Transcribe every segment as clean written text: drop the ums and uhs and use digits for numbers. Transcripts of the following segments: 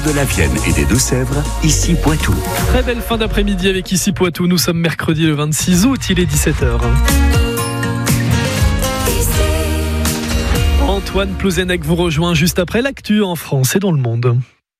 De la Vienne et des Deux-Sèvres, ici Poitou. Très belle fin d'après-midi avec ici Poitou. Nous sommes mercredi le 26 août, il est 17h. Antoine Plouzenec vous rejoint juste après l'actu en France et dans le monde.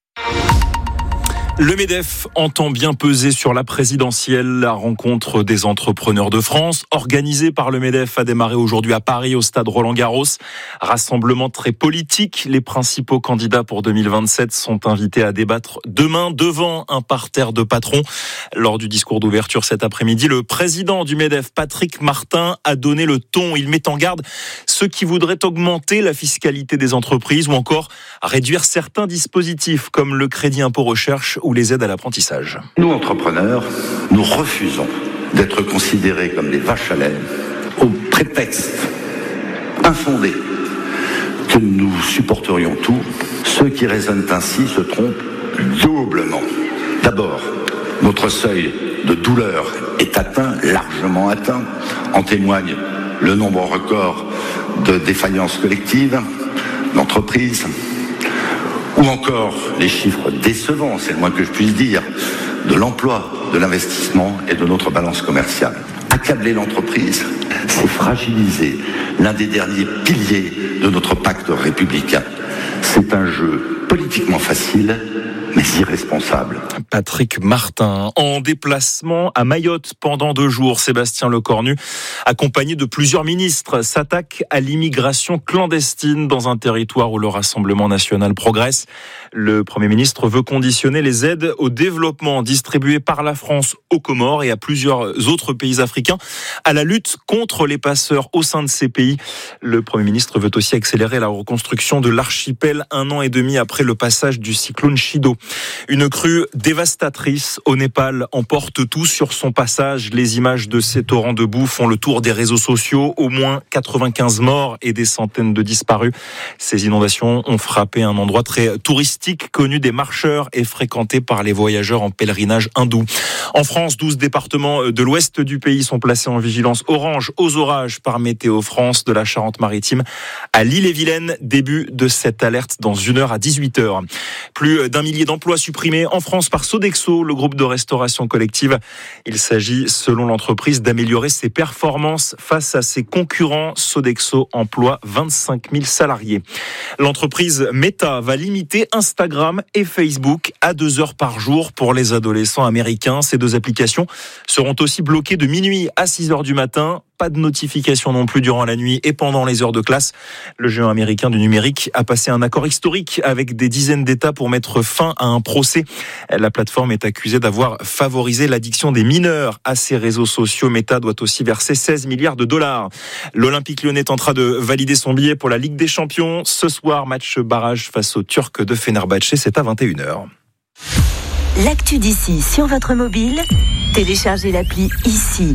Le MEDEF entend bien peser sur la présidentielle. La rencontre des entrepreneurs de France, organisée par le MEDEF, a démarré aujourd'hui à Paris, au stade Roland-Garros. Rassemblement très politique. Les principaux candidats pour 2027 sont invités à débattre demain devant un parterre de patrons. Lors du discours d'ouverture cet après-midi, le président du MEDEF, Patrick Martin, a donné le ton. Il met en garde ceux qui voudraient augmenter la fiscalité des entreprises ou encore réduire certains dispositifs comme le crédit impôt recherche ou les aides à l'apprentissage. Nous, entrepreneurs, nous refusons d'être considérés comme des vaches à lait au prétexte infondé que nous supporterions tout. Ceux qui raisonnent ainsi se trompent doublement. D'abord, notre seuil de douleur est atteint, largement atteint. En témoigne le nombre record de défaillances collectives, d'entreprises, ou encore les chiffres décevants, c'est le moins que je puisse dire, de l'emploi, de l'investissement et de notre balance commerciale. Accabler l'entreprise, c'est fragiliser l'un des derniers piliers de notre pacte républicain. C'est un jeu politiquement facile, mais irresponsable. Patrick Martin, en déplacement à Mayotte pendant 2 jours. Sébastien Lecornu, accompagné de plusieurs ministres, s'attaque à l'immigration clandestine dans un territoire où le Rassemblement national progresse. Le Premier ministre veut conditionner les aides au développement distribuées par la France aux Comores et à plusieurs autres pays africains à la lutte contre les passeurs au sein de ces pays. Le Premier ministre veut aussi accélérer la reconstruction de l'archipel 1 an et demi après le passage du cyclone Chido. Une crue dévastatrice au Népal emporte tout sur son passage. Les images de ces torrents de boue font le tour des réseaux sociaux. Au moins 95 morts et des centaines de disparus. Ces inondations ont frappé un endroit très touristique, connu des marcheurs et fréquenté par les voyageurs en pèlerinage hindou. En France, 12 départements de l'ouest du pays sont placés en vigilance orange aux orages par Météo France, de la Charente-Maritime à l'Ille-et-Vilaine. Début de cette alerte dans 1h à 18h. Plus d'1 millier d'emplois supprimés en France par Sodexo, le groupe de restauration collective. Il s'agit, selon l'entreprise, d'améliorer ses performances face à ses concurrents. Sodexo emploie 25 000 salariés. L'entreprise Meta va limiter Instagram et Facebook à 2 heures par jour pour les adolescents américains. Ces 2 applications seront aussi bloquées de minuit à 6 heures du matin. Pas de notification non plus durant la nuit et pendant les heures de classe. Le géant américain du numérique a passé un accord historique avec des dizaines d'États pour mettre fin à un procès. La plateforme est accusée d'avoir favorisé l'addiction des mineurs à ses réseaux sociaux. Meta doit aussi verser 16 milliards de dollars. L'Olympique Lyonnais tentera de valider son billet pour la Ligue des Champions. Ce soir, match barrage face aux Turcs de Fenerbahçe. C'est à 21h. L'actu d'ici sur votre mobile, téléchargez l'appli ici.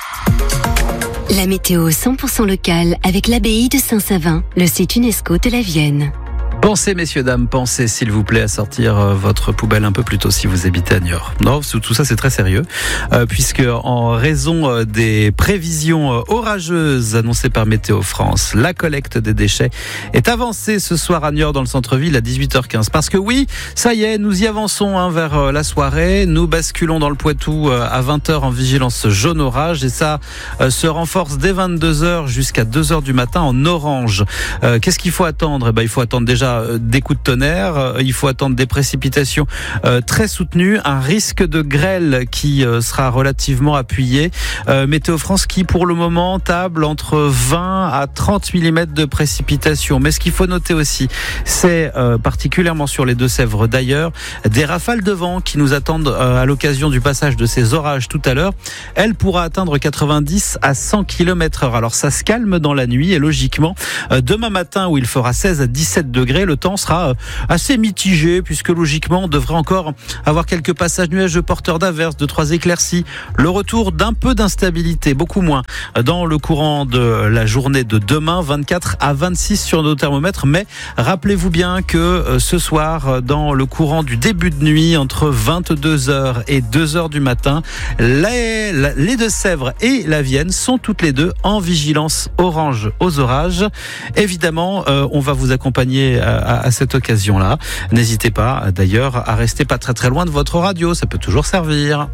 La météo 100% locale avec l'abbaye de Saint-Savin, le site UNESCO de la Vienne. Pensez, messieurs, dames, pensez, s'il vous plaît, à sortir votre poubelle un peu plus tôt si vous habitez à Niort. Non, tout ça, c'est très sérieux, puisque en raison des prévisions orageuses annoncées par Météo France, la collecte des déchets est avancée ce soir à Niort, dans le centre-ville, à 18h15. Parce que oui, ça y est, nous y avançons vers la soirée. Nous basculons dans le Poitou à 20h en vigilance jaune orage, et ça se renforce dès 22h jusqu'à 2h du matin en orange. Qu'est-ce qu'il faut attendre ? Il faut attendre déjà des coups de tonnerre, il faut attendre des précipitations très soutenues, un risque de grêle qui sera relativement appuyé. Météo France qui pour le moment table entre 20 à 30 mm de précipitations. Mais ce qu'il faut noter aussi, c'est particulièrement sur les Deux-Sèvres d'ailleurs, des rafales de vent qui nous attendent à l'occasion du passage de ces orages tout à l'heure. Elle pourra atteindre 90 à 100 km/h. Alors ça se calme dans la nuit et logiquement, demain matin où il fera 16 à 17 degrés, le temps sera assez mitigé puisque logiquement on devrait encore avoir quelques passages nuageux porteurs d'averses, 2-3 éclaircies, le retour d'un peu d'instabilité, beaucoup moins dans le courant de la journée de demain, 24 à 26 sur nos thermomètres. Mais rappelez-vous bien que ce soir, dans le courant du début de nuit, entre 22h et 2h du matin, les Deux-Sèvres et la Vienne sont toutes les deux en vigilance orange aux orages. Évidemment, on va vous accompagner à cette occasion-là. N'hésitez pas d'ailleurs à rester pas très très loin de votre radio, ça peut toujours servir.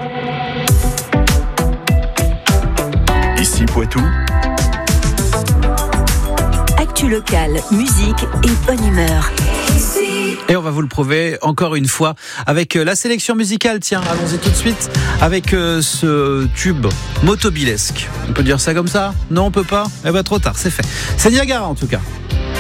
Ici Poitou. Actu locale, musique et bonne humeur. Et on va vous le prouver encore une fois avec la sélection musicale. Tiens, allons-y tout de suite avec ce tube motobilesque. On peut dire ça comme ça ? Non, on peut pas ? Eh ben trop tard, c'est fait. C'est Niagara en tout cas.